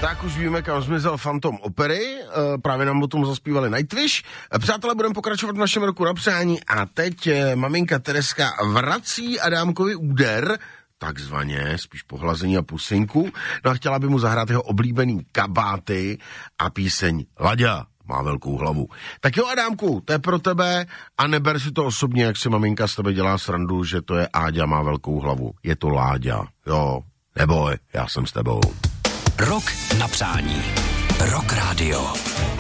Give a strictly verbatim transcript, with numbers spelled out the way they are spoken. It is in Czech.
Tak už víme, kam zmizel Fantom opery, e, právě nám o tom zaspívali Nightwish. E, přátelé, budeme pokračovat v našem roku na přání a teď e, maminka Tereska vrací Adámkovi úder, takzvaně, spíš pohlazení a pusinku, no a chtěla by mu zahrát jeho oblíbený Kabáty a píseň Laďa má velkou hlavu. Tak jo, Adámku, to je pro tebe a neber si to osobně, jak si maminka z tebe dělá srandu, že to je Áďa má velkou hlavu. Je to Láďa, jo, neboj, já jsem s tebou. Rok na přání. Rock Radio.